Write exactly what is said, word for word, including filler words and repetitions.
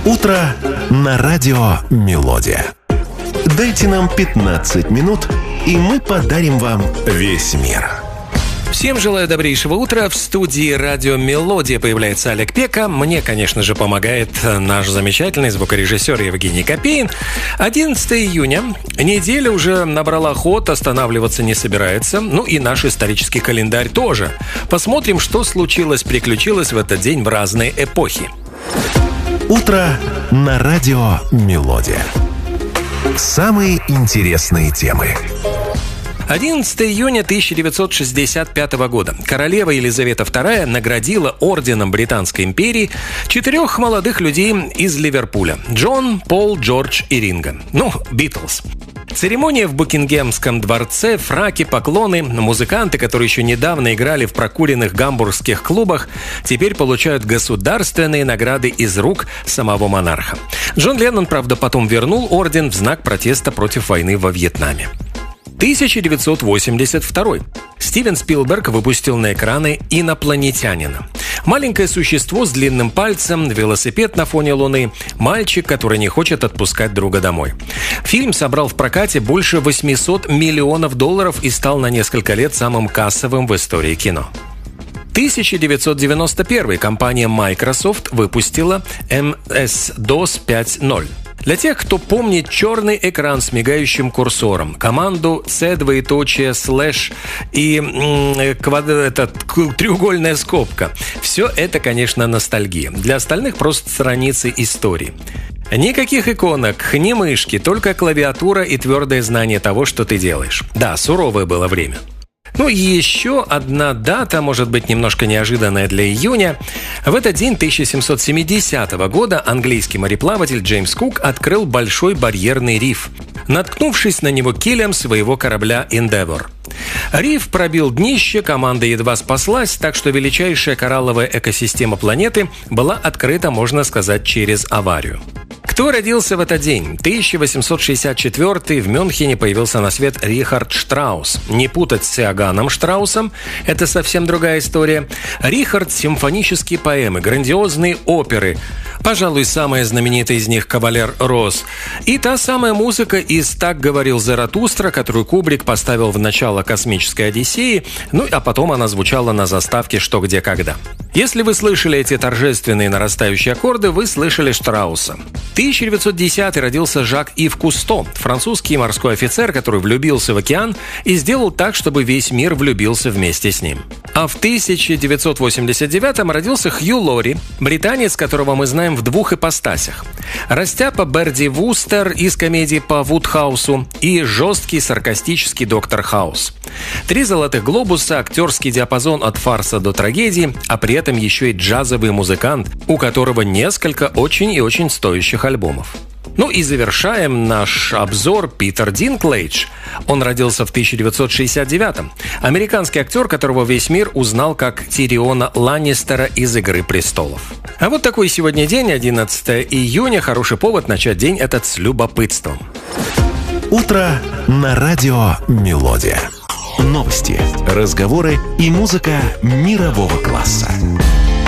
Утро на радио «Мелодия». Дайте нам пятнадцать минут, и мы подарим вам весь мир. Всем желаю добрейшего утра. В студии радио «Мелодия» появляется Олег Пека. Мне, конечно же, помогает наш замечательный звукорежиссер Евгений Копейн. одиннадцатого июня. Неделя уже набрала ход, останавливаться не собирается. Ну и наш исторический календарь тоже. Посмотрим, что случилось, приключилось в этот день в разные эпохи. Утро на радио «Мелодия». Самые интересные темы. одиннадцатого июня тысяча девятьсот шестьдесят пятого года королева Елизавета вторая наградила орденом Британской империи четырех молодых людей из Ливерпуля: Джон, Пол, Джордж и Ринго. Ну, Битлз. Церемония в Букингемском дворце, фраки, поклоны. Музыканты, которые еще недавно играли в прокуренных гамбургских клубах, теперь получают государственные награды из рук самого монарха. Джон Леннон, правда, потом вернул орден в знак протеста против войны во Вьетнаме. тысяча девятьсот восемьдесят второй. Стивен Спилберг выпустил на экраны «Инопланетянина». Маленькое существо с длинным пальцем, велосипед на фоне Луны, мальчик, который не хочет отпускать друга домой. Фильм собрал в прокате больше восемьсот миллионов долларов и стал на несколько лет самым кассовым в истории кино. тысяча девятьсот девяносто первый. Компания Microsoft выпустила эм эс дос пять ноль. Для тех, кто помнит черный экран с мигающим курсором, команду C, двоеточие, слэш и м- квад... этот, треугольная скобка. Все это, конечно, ностальгия. Для остальных просто страницы истории. Никаких иконок, ни мышки, только клавиатура и твердое знание того, что ты делаешь. Да, суровое было время. Ну и еще одна дата, может быть, немножко неожиданная для июня. В этот день тысяча семьсот семидесятого года английский мореплаватель Джеймс Кук открыл Большой барьерный риф, наткнувшись на него килем своего корабля Endeavour. Риф пробил днище, команда едва спаслась, так что величайшая коралловая экосистема планеты была открыта, можно сказать, через аварию. Кто родился в этот день? тысяча восемьсот шестьдесят четвёртый. В Мюнхене появился на свет Рихард Штраус. Не путать с Иоганном Штраусом, это совсем другая история. Рихард – симфонические поэмы, грандиозные оперы. Пожалуй, самая знаменитая из них «Кавалер Роз». И та самая музыка из «Так говорил Заратустра», которую Кубрик поставил в начало «Космической Одиссеи», ну а потом она звучала на заставке «Что, где, когда». Если вы слышали эти торжественные нарастающие аккорды, вы слышали Штрауса. тысяча девятьсот десятый. Родился Жак-Ив Кусто, французский морской офицер, который влюбился в океан и сделал так, чтобы весь мир влюбился вместе с ним. А в тысяча девятьсот восемьдесят девятом родился Хью Лори, британец, которого мы знаем в двух ипостасях. Растяпа Берди Вустер из комедии по Вудхаусу и жесткий саркастический доктор Хаус. Три золотых глобуса, актерский диапазон от фарса до трагедии, а при этом еще и джазовый музыкант, у которого несколько очень и очень стоящих альбомов. Ну и завершаем наш обзор Питер Динклэйдж. Он родился в тысяча девятьсот шестьдесят девятом. Американский актер, которого весь мир узнал как Тириона Ланнистера из «Игры престолов». А вот такой сегодня день, одиннадцатого июня. Хороший повод начать день этот с любопытством. Утро на радио «Мелодия». Новости, разговоры и музыка мирового класса.